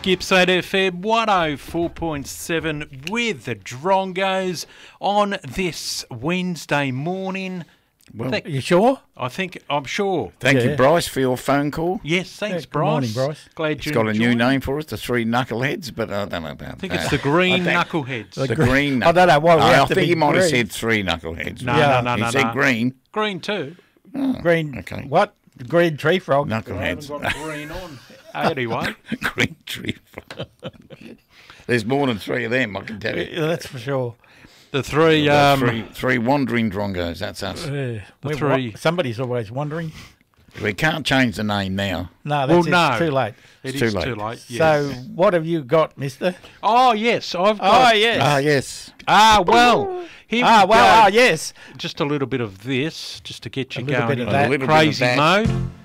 Gippsland FM 104.7 with the Drongos on this Wednesday morning. Well, are you sure? I'm sure. Thank you, Bryce, for your phone call. Yes, thanks, Good Bryce. morning, Bryce. Glad It's you got a new enjoyed. name for us, the Three Knuckleheads, but I don't know about that. I think it's the Green Knuckleheads. The green. I don't know why we I have to think be he might have green. said Three Knuckleheads. No, Yeah. no, no, He no, said no. green. Green too. Green. Okay. What? Green tree frog. I haven't Knuckleheads. got green on. Anyway. Green tree. There's more than three of them, I can tell you. Yeah, that's for sure. The three, Three wandering Drongos, that's us. three. Somebody's always wondering. We can't change the name now. No, Well, that's no. It's too late. It It's is too too late. late. Yes. So, what have you got, mister? Oh, yes. I've got. Oh, yes. Ah, yes. Well. Here we go. Yes. Just a little bit of this, just to get you A little going bit of in that. A little crazy bit of mode.